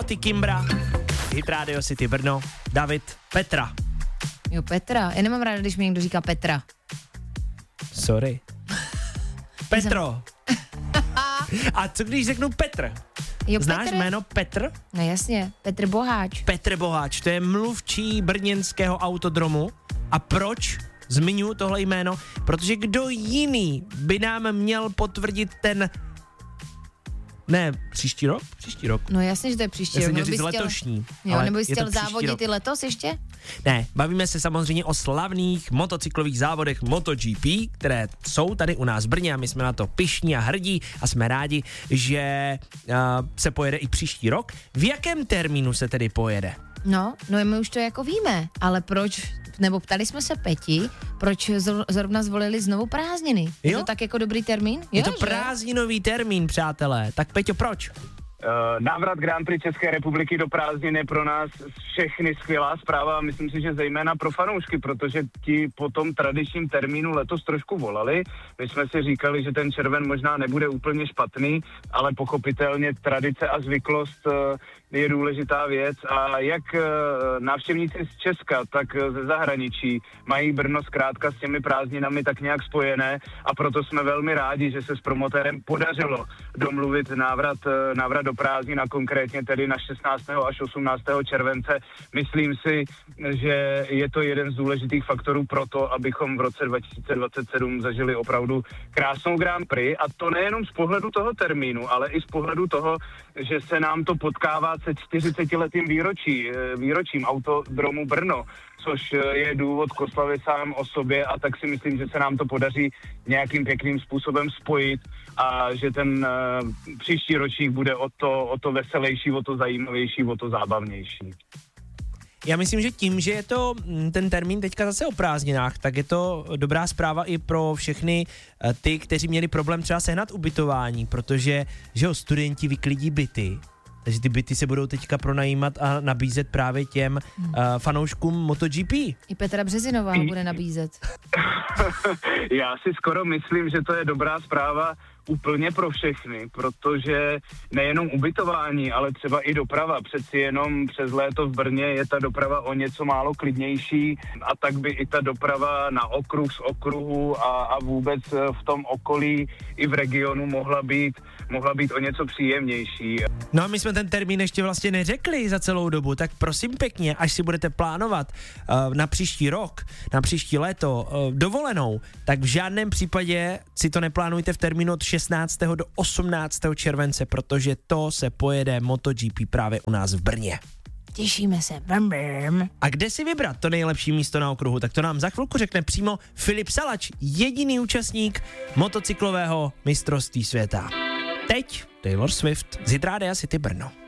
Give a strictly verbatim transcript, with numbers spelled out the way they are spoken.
Timothy Kimbra, Hit Radio City Brno, David, Petra. Jo, Petra. Já nemám ráda, když mi někdo říká Petra. Sorry. Petro. A co když řeknu Petr? Jo, Znáš Petr? jméno Petr? No jasně, Petr Boháč. Petr Boháč, to je mluvčí brněnského autodromu. A proč zmiňuji tohle jméno? Protože kdo jiný by nám měl potvrdit ten... Ne, příští rok? Příští rok. No jasně, že to je příští Já rok. jsem Nebo chtěl bys říct letošní. Jo, nebo jsi je to chtěl příští závodit rok. i letos ještě? Ne, bavíme se samozřejmě o slavných motocyklových závodech MotoGP, které jsou tady u nás v Brně a my jsme na to pyšní a hrdí a jsme rádi, že uh, se pojede i příští rok. V jakém termínu se tedy pojede? No, no my už to jako víme, ale proč, nebo ptali jsme se Peti, proč zr- zrovna zvolili znovu prázdniny? Je Jo? to tak jako dobrý termín? Je Jo, to že? prázdninový termín, přátelé. Tak Peťo, proč? Návrat Grand Prix České republiky do prázdnin je pro nás všechny skvělá zpráva a myslím si, že zejména pro fanoušky, protože ti po tom tradičním termínu letos trošku volali. My jsme si říkali, že ten červen možná nebude úplně špatný, ale pochopitelně tradice a zvyklost je důležitá věc a jak návštěvníci z Česka, tak ze zahraničí mají Brno zkrátka s těmi prázdninami tak nějak spojené a proto jsme velmi rádi, že se s promotérem podařilo domluvit návrat, návrat do prázdnin a konkrétně tedy na šestnáctého až osmnáctého července. Myslím si, že je to jeden z důležitých faktorů pro to, abychom v roce dva tisíce dvacet sedm zažili opravdu krásnou Grand Prix a to nejenom z pohledu toho termínu, ale i z pohledu toho, že se nám to potkává se čtyřicetiletým výročí, výročím Autodromu Brno, což je důvod k oslavě sám o sobě a tak si myslím, že se nám to podaří nějakým pěkným způsobem spojit a že ten uh, příští ročník bude o to, o to veselější, o to zajímavější, o to zábavnější. Já myslím, že tím, že je to ten termín teďka zase o prázdninách, tak je to dobrá zpráva i pro všechny ty, kteří měli problém třeba sehnat ubytování, protože že jo, studenti vyklidí byty, takže ty byty se budou teďka pronajímat a nabízet právě těm hmm. uh, fanouškům MotoGP. I Petra Březinová ho bude nabízet. Já si skoro myslím, že to je dobrá zpráva úplně pro všechny, protože nejenom ubytování, ale třeba i doprava. Přeci jenom přes léto v Brně je ta doprava o něco málo klidnější a tak by i ta doprava na okruh z okruhu a, a vůbec v tom okolí i v regionu mohla být, mohla být o něco příjemnější. No a my jsme ten termín ještě vlastně neřekli za celou dobu, tak prosím pěkně, až si budete plánovat uh, na příští rok, na příští léto uh, dovolenou, tak v žádném případě si to neplánujte v termínu od šestnáctého do osmnáctého července, protože to se pojede MotoGP právě u nás v Brně. Těšíme se. Brum, brum. A kde si vybrat to nejlepší místo na okruhu, tak to nám za chvilku řekne přímo Filip Salač, jediný účastník motocyklového mistrovství světa. Teď Taylor Swift z Hit Rádia City Brno.